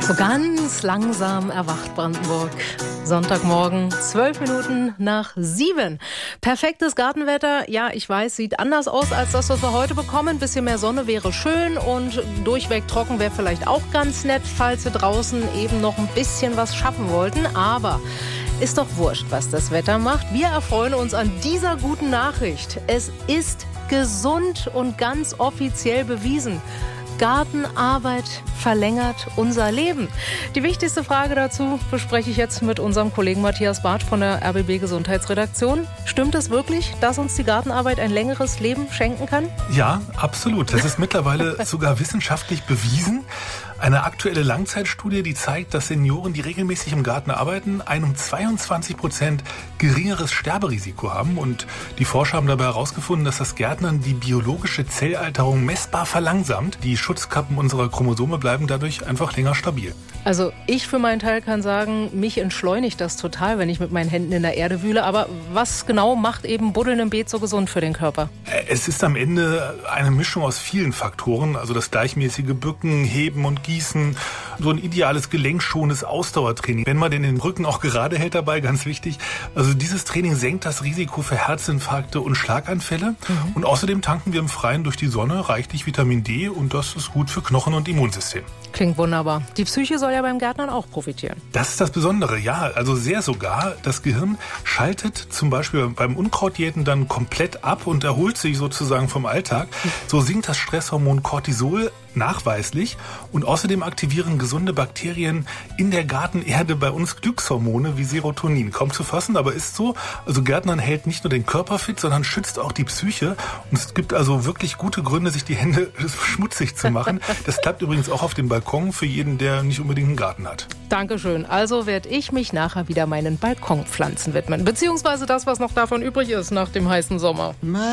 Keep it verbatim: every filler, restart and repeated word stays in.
So ganz langsam erwacht Brandenburg. Sonntagmorgen, zwölf Minuten nach sieben. Perfektes Gartenwetter. Ja, ich weiß, sieht anders aus als das, was wir heute bekommen. Ein bisschen mehr Sonne wäre schön und durchweg trocken wäre vielleicht auch ganz nett, falls Sie draußen eben noch ein bisschen was schaffen wollten. Aber ist doch wurscht, was das Wetter macht. Wir erfreuen uns an dieser guten Nachricht. Es ist gesund und ganz offiziell bewiesen. Gartenarbeit verlängert unser Leben. Die wichtigste Frage dazu bespreche ich jetzt mit unserem Kollegen Matthias Barth von der R B B Gesundheitsredaktion. Stimmt es wirklich, dass uns die Gartenarbeit ein längeres Leben schenken kann? Ja, absolut. Das ist mittlerweile sogar wissenschaftlich bewiesen. Eine aktuelle Langzeitstudie, die zeigt, dass Senioren, die regelmäßig im Garten arbeiten, ein um zweiundzwanzig Prozent geringeres Sterberisiko haben. Und die Forscher haben dabei herausgefunden, dass das Gärtnern die biologische Zellalterung messbar verlangsamt. Die Schutzkappen unserer Chromosome bleiben dadurch einfach länger stabil. Also ich für meinen Teil kann sagen, mich entschleunigt das total, wenn ich mit meinen Händen in der Erde wühle. Aber was genau macht eben Buddeln im Beet so gesund für den Körper? Es ist am Ende eine Mischung aus vielen Faktoren. Also das gleichmäßige Bücken, Heben und Gießen, so ein ideales gelenkschonendes Ausdauertraining. Wenn man den Rücken auch gerade hält dabei, ganz wichtig. Also dieses Training senkt das Risiko für Herzinfarkte und Schlaganfälle. Mhm. Und außerdem tanken wir im Freien durch die Sonne reichlich Vitamin D und das ist gut für Knochen und Immunsystem. Klingt wunderbar. Die Psyche soll ja beim Gärtnern auch profitieren. Das ist das Besondere, ja, also sehr sogar. Das Gehirn schaltet zum Beispiel beim Unkrautjäten dann komplett ab und erholt sich sozusagen vom Alltag. So sinkt das Stresshormon Cortisol nachweislich und außerdem aktivieren gesunde Bakterien in der Gartenerde bei uns Glückshormone wie Serotonin. Kaum zu fassen, aber ist so. Also Gärtnern hält nicht nur den Körper fit, sondern schützt auch die Psyche. Und es gibt also wirklich gute Gründe, sich die Hände schmutzig zu machen. Das klappt übrigens auch auf dem Balkon für jeden, der nicht unbedingt einen Garten hat. Dankeschön. Also werde ich mich nachher wieder meinen Balkonpflanzen widmen. Beziehungsweise das, was noch davon übrig ist nach dem heißen Sommer.